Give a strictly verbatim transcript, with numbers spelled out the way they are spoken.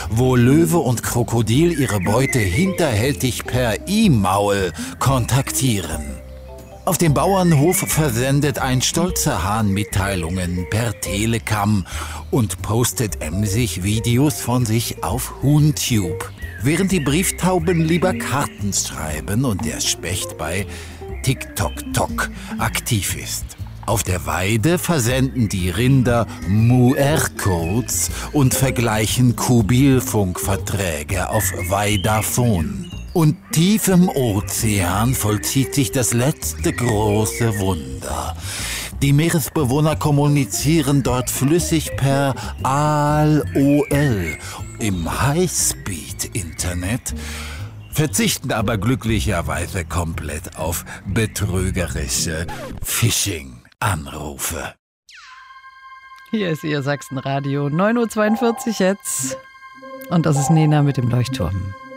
wo Löwe und Krokodil ihre Beute hinterhältig per E-Mail kontaktieren. Auf dem Bauernhof versendet ein stolzer Hahn Mitteilungen per Telegram und postet emsig Videos von sich auf HuhnTube, während die Brieftauben lieber Karten schreiben und der Specht bei TikTok aktiv ist. Auf der Weide versenden die Rinder M U R-Codes und vergleichen Mobilfunkverträge auf Vodafone. Und tief im Ozean vollzieht sich das letzte große Wunder. Die Meeresbewohner kommunizieren dort flüssig per A O L im Highspeed-Internet, verzichten aber glücklicherweise komplett auf betrügerische Phishing-Anrufe. Hier ist Ihr Sachsenradio, neun Uhr zweiundvierzig jetzt. Und das ist Nena mit dem Leuchtturm.